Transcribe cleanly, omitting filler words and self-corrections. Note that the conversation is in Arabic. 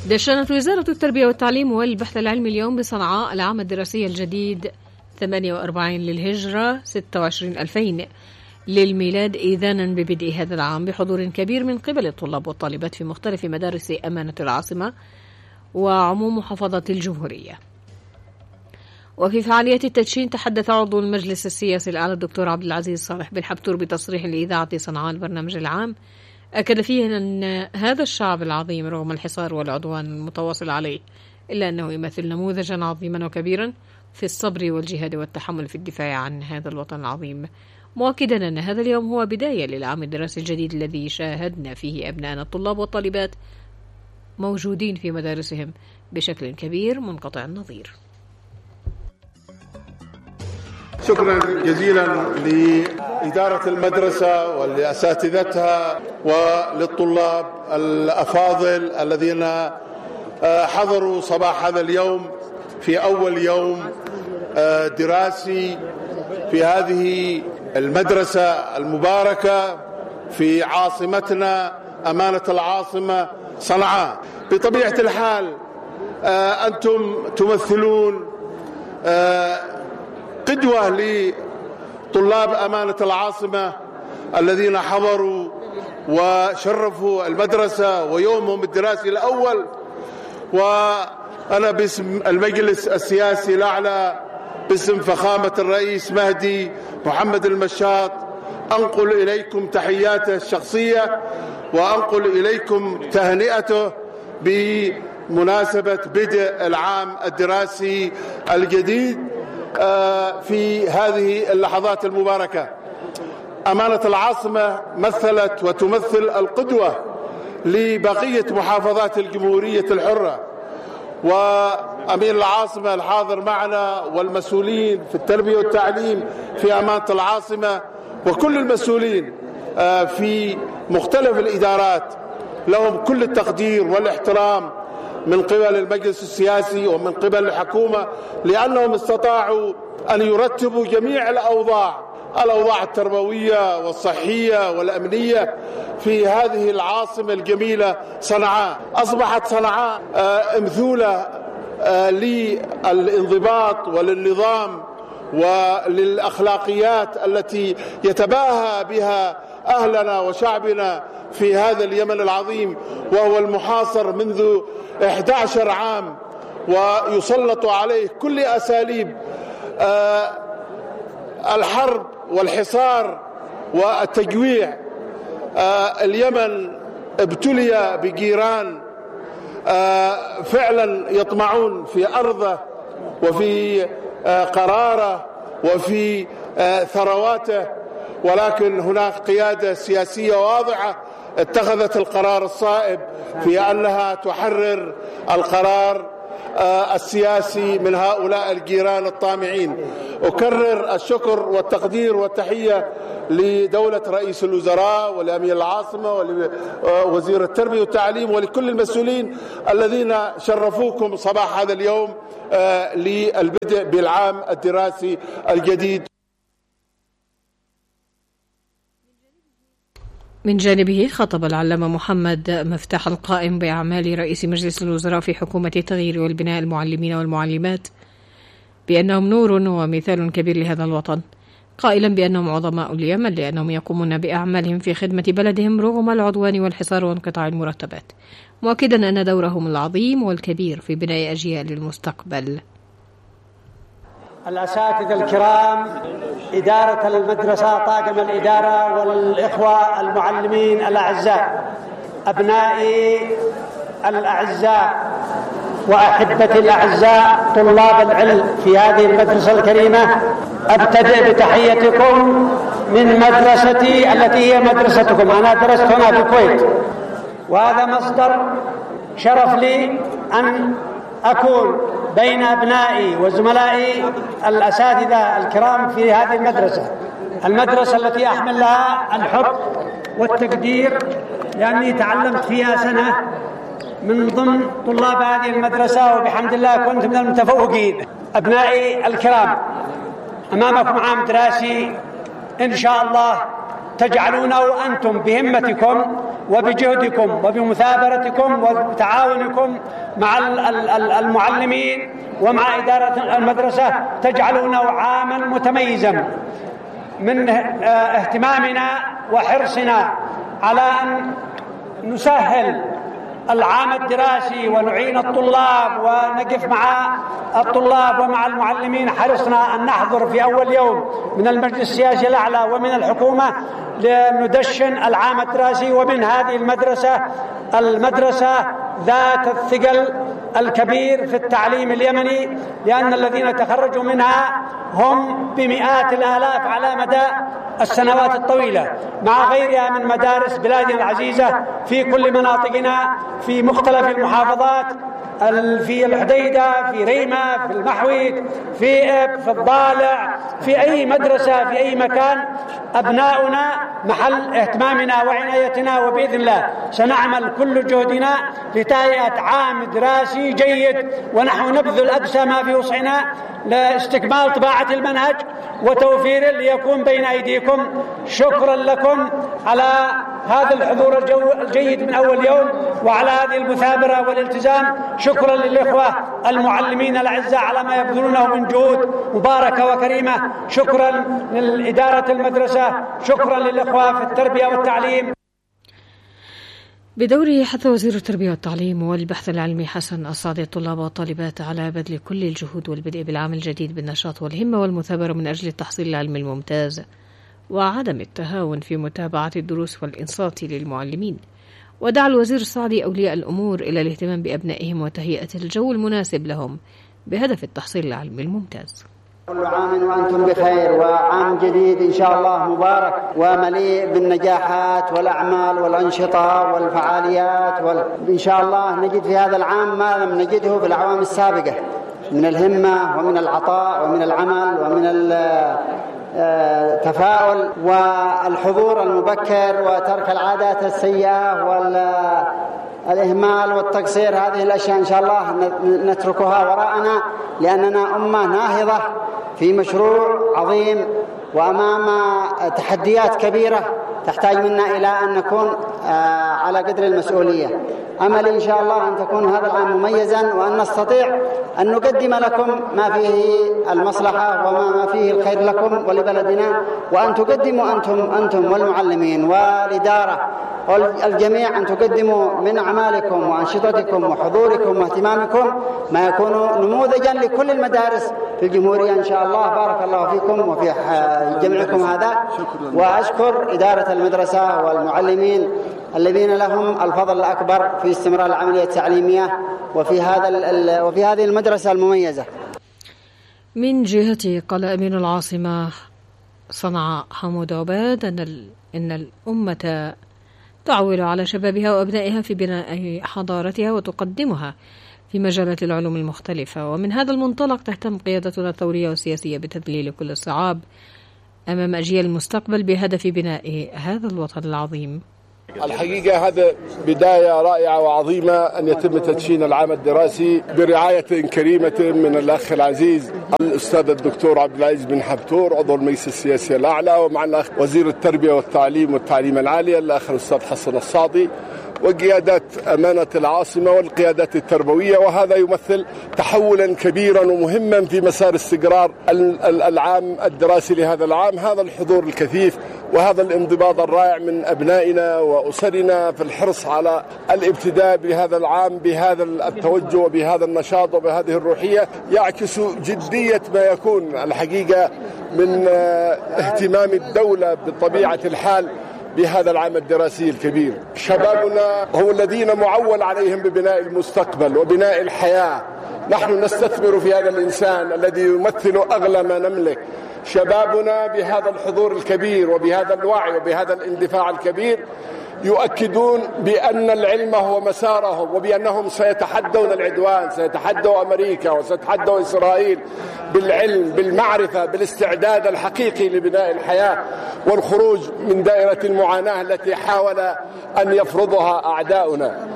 دشنت وزارة التربية والتعليم والبحث العلمي اليوم بصنعاء العام الدراسي الجديد 48 للهجرة 26/2000 للميلاد، إذانا ببدء هذا العام بحضور كبير من قبل الطلاب والطالبات في مختلف مدارس أمانة العاصمة وعموم محافظات الجمهورية. وفي فعالية التدشين تحدث عضو المجلس السياسي الأعلى الدكتور عبد العزيز صالح بن حبتور بتصريح لإذاعة صنعاء البرنامج العام، أكد فيه أن هذا الشعب العظيم رغم الحصار والعدوان المتواصل عليه إلا أنه يمثل نموذجا عظيما وكبيرا في الصبر والجهاد والتحمل في الدفاع عن هذا الوطن العظيم، مؤكدا أن هذا اليوم هو بداية للعام الدراسي الجديد الذي شاهدنا فيه أبناءنا الطلاب والطالبات موجودين في مدارسهم بشكل كبير منقطع النظير. شكرا جزيلا لإدارة المدرسة ولأساتذتها وللطلاب الأفاضل الذين حضروا صباح هذا اليوم في أول يوم دراسي في هذه المدرسة المباركة في عاصمتنا أمانة العاصمة صنعاء. بطبيعة الحال أنتم تمثلون قدوة لطلاب أمانة العاصمة الذين حضروا وشرفوا المدرسة ويومهم الدراسي الأول، وأنا باسم المجلس السياسي الأعلى باسم فخامة الرئيس مهدي محمد المشاط أنقل إليكم تحياته الشخصية وأنقل إليكم تهنئته بمناسبة بدء العام الدراسي الجديد في هذه اللحظات المباركة. أمانة العاصمة مثلت وتمثل القدوة لبقية محافظات الجمهورية الحرة، وأمين العاصمة الحاضر معنا والمسؤولين في التربية والتعليم في أمانة العاصمة وكل المسؤولين في مختلف الإدارات لهم كل التقدير والاحترام من قبل المجلس السياسي ومن قبل الحكومة، لأنهم استطاعوا أن يرتبوا جميع الأوضاع التربوية والصحية والأمنية في هذه العاصمة الجميلة صنعاء. أصبحت صنعاء امثولة للانضباط وللنظام وللأخلاقيات التي يتباهى بها أهلنا وشعبنا في هذا اليمن العظيم، وهو المحاصر منذ 11 عام ويسلط عليه كل أساليب الحرب والحصار والتجويع. اليمن ابتلي بجيران فعلا يطمعون في أرضه وفي قراره وفي ثرواته، ولكن هناك قيادة سياسية واضحة اتخذت القرار الصائب في أنها تحرر القرار السياسي من هؤلاء الجيران الطامعين. أكرر الشكر والتقدير والتحية لدولة رئيس الوزراء ولأمير العاصمة ولوزير التربية والتعليم ولكل المسؤولين الذين شرفوكم صباح هذا اليوم للبدء بالعام الدراسي الجديد. من جانبه خطب العلامة محمد مفتاح القائم بأعمال رئيس مجلس الوزراء في حكومة التغيير والبناء المعلمين والمعلمات بأنهم نور ومثال كبير لهذا الوطن، قائلا بأنهم عظماء اليمن لأنهم يقومون بأعمالهم في خدمة بلدهم رغم العدوان والحصار وانقطاع المرتبات، مؤكدا أن دورهم العظيم والكبير في بناء أجيال المستقبل. الأساتذة الكرام، إدارة المدرسة، طاقم الإدارة، والإخوة المعلمين الأعزاء، أبنائي الأعزاء وأحبتي الأعزاء طلاب العلم في هذه المدرسة الكريمة، أبتدئ بتحيتكم من مدرستي التي هي مدرستكم. أنا درست هنا في الكويت، وهذا مصدر شرف لي أن أكون بين أبنائي وزملائي الأساتذة الكرام في هذه المدرسة التي أحمل لها الحب والتقدير، لأني تعلمت فيها سنة من ضمن طلاب هذه المدرسة، وبحمد الله كنت من المتفوقين. أبنائي الكرام، أمامكم عام دراسي إن شاء الله تجعلونه أنتم بهمتكم وبجهدكم وبمثابرتكم وبتعاونكم مع المعلمين ومع إدارة المدرسة تجعلونه عاما متميزا. من اهتمامنا وحرصنا على أن نسهل العام الدراسي ونعين الطلاب ونقف مع الطلاب ومع المعلمين، حرصنا أن نحضر في أول يوم من المجلس السياسي الأعلى ومن الحكومة لندشن العام الدراسي. ومن هذه المدرسة ذات الثقل الكبير في التعليم اليمني، لأن الذين تخرجوا منها هم بمئات الآلاف على مدى السنوات الطويلة، مع غيرها من مدارس بلادنا العزيزة في كل مناطقنا في مختلف المحافظات، في الحديدة، في ريمة، في المحويد، في الضالع، في أي مدرسة في أي مكان. أبناؤنا محل اهتمامنا وعنايتنا، وبإذن الله سنعمل كل جهدنا لتهيئة عام دراسي جيد، ونحن نبذل أقصى ما في وسعنا لاستكمال طباعة المنهج وتوفيره ليكون بين أيديكم. شكرا لكم على هذا الحضور الجيد من أول يوم وعلى هذه المثابرة والالتزام. شكرا للإخوة المعلمين الأعزاء على ما يبذلونه من جهود مباركة وكريمة. شكرا لإدارة المدرسة، شكرا للإخوة في التربية والتعليم. بدوره حث وزير التربية والتعليم والبحث العلمي حسن الصادق الطلاب والطالبات على بذل كل الجهود والبدء بالعام الجديد بالنشاط والهمة والمثابرة من أجل التحصيل العلمي الممتاز وعدم التهاون في متابعة الدروس والإنصات للمعلمين. ودعا الوزير الصعدي أولياء الأمور إلى الاهتمام بأبنائهم وتهيئة الجو المناسب لهم بهدف التحصيل العلمي الممتاز. كل عام وأنتم بخير، وعام جديد إن شاء الله مبارك ومليء بالنجاحات والأعمال والأنشطة والفعاليات إن شاء الله نجد في هذا العام ما لم نجده في الأعوام السابقة من الهمة ومن العطاء ومن العمل ومن التفاؤل والحضور المبكر وترك العادات السيئة والإهمال والتقصير. هذه الأشياء إن شاء الله نتركها وراءنا، لأننا أمة ناهضة في مشروع عظيم وأمام تحديات كبيرة تحتاج منا إلى أن نكون على قدر المسؤولية. أمل إن شاء الله أن تكون هذا العام مميزا، وأن نستطيع أن نقدم لكم ما فيه المصلحة وما فيه الخير لكم ولبلدنا، وأن تقدموا أنتم والمعلمين والإدارة والجميع أن تقدموا من أعمالكم وأنشطتكم وحضوركم واهتمامكم ما يكون نموذجا لكل المدارس في الجمهورية إن شاء الله. بارك الله فيكم وفي جمعكم هذا، وأشكر إدارة المدرسة والمعلمين الذين لهم الفضل الأكبر في استمرار العملية التعليمية وفي هذه المدرسة المميزة. من جهته قال أمين العاصمة صنعاء حمود عباد إن الأمة تعول على شبابها وأبنائها في بناء حضارتها وتقدمها في مجالات العلوم المختلفة، ومن هذا المنطلق تهتم قيادتنا الثورية والسياسية بتذليل كل الصعاب أمام أجيال المستقبل بهدف بناء هذا الوطن العظيم. الحقيقة هذا بداية رائعة وعظيمة أن يتم تدشين العام الدراسي برعاية كريمة من الأخ العزيز الأستاذ الدكتور عبد العزيز بن حبتور عضو المجلس السياسي الأعلى، ومع الأخ وزير التربية والتعليم العالي الأخ الأستاذ حسن الصادق، وقيادات أمانة العاصمة والقيادات التربوية. وهذا يمثل تحولا كبيرا ومهما في مسار استقرار العام الدراسي لهذا العام. هذا الحضور الكثيف وهذا الانضباط الرائع من أبنائنا وأسرنا في الحرص على الابتداء بهذا العام بهذا التوجه وبهذا النشاط وبهذه الروحية يعكس جدية ما يكون الحقيقة من اهتمام الدولة بطبيعة الحال بهذا العام الدراسي الكبير. شبابنا هم الذين معول عليهم ببناء المستقبل وبناء الحياة. نحن نستثمر في هذا الإنسان الذي يمثل أغلى ما نملك. شبابنا بهذا الحضور الكبير وبهذا الوعي وبهذا الاندفاع الكبير يؤكدون بأن العلم هو مسارهم، وبأنهم سيتحدون العدوان، سيتحدوا أمريكا وسيتحدوا إسرائيل بالعلم بالمعرفة بالاستعداد الحقيقي لبناء الحياة والخروج من دائرة المعاناة التي حاول أن يفرضها أعداؤنا.